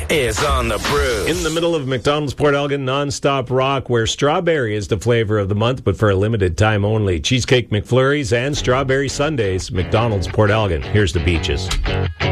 is on the brew. In the middle of McDonald's Port Elgin non-stop rock, where strawberry is the flavor of the month, but for a limited time only. Cheesecake McFlurries and strawberry sundaes. McDonald's Port Elgin. Here's the Beaches.